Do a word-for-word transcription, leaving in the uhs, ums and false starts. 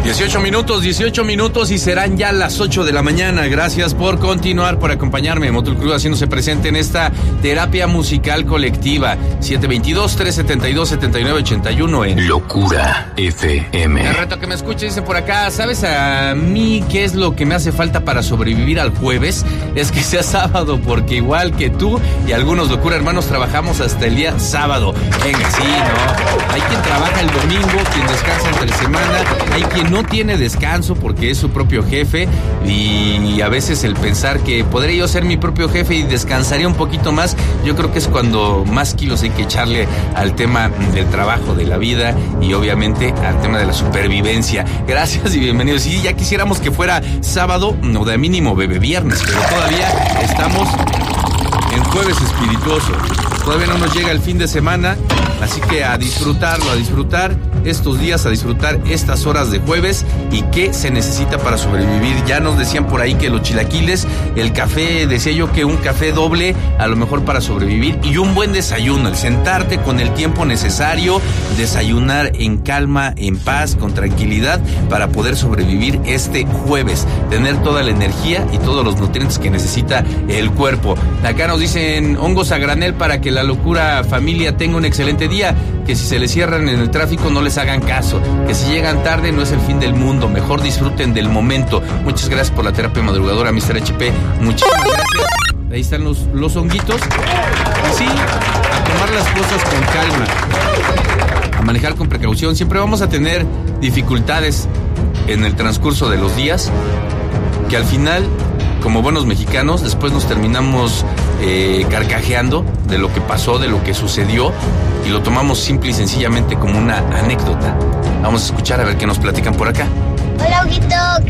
dieciocho minutos, dieciocho minutos y serán ya las ocho de la mañana. Gracias por continuar, por acompañarme. Motul Cruz haciéndose presente en esta terapia musical colectiva. siete veintidós, trescientos setenta y dos, setenta y nueve ochenta y uno en Locura F M. El reto que me escuche, dice por acá, ¿sabes a mí qué es lo que me hace falta para sobrevivir al jueves? Es que sea sábado, porque igual que tú y algunos Locura Hermanos trabajamos hasta el día sábado. Venga, sí, ¿no? Hay quien trabaja el domingo, quien descansa entre semana, hay quien no tiene descanso porque es su propio jefe, y a veces el pensar que podré yo ser mi propio jefe y descansaría un poquito más, yo creo que es cuando más kilos hay que echarle al tema del trabajo, de la vida y obviamente al tema de la supervivencia. Gracias y bienvenidos. Sí, ya quisiéramos que fuera sábado o de mínimo bebé viernes, pero todavía estamos en jueves espirituoso. Todavía no nos llega el fin de semana, así que a disfrutarlo, a disfrutar estos días, a disfrutar estas horas de jueves. ¿Y qué se necesita para sobrevivir? Ya nos decían por ahí que los chilaquiles, el café, decía yo que un café doble, a lo mejor para sobrevivir, y un buen desayuno, el sentarte con el tiempo necesario, desayunar en calma, en paz, con tranquilidad, para poder sobrevivir este jueves, tener toda la energía y todos los nutrientes que necesita el cuerpo. Acá nos dicen hongos a granel para que la locura familia tenga un excelente día, que si se les cierran en el tráfico no les hagan caso, que si llegan tarde no es el fin del mundo, mejor disfruten del momento. Muchas gracias por la terapia madrugadora, mister H P, muchísimas gracias. Ahí están los, los honguitos. Y sí, a tomar las cosas con calma, a manejar con precaución. Siempre vamos a tener dificultades en el transcurso de los días, que al final, como buenos mexicanos, después nos terminamos eh, carcajeando de lo que pasó, de lo que sucedió, y lo tomamos simple y sencillamente como una anécdota. Vamos a escuchar a ver qué nos platican por acá. Hola, Huguito.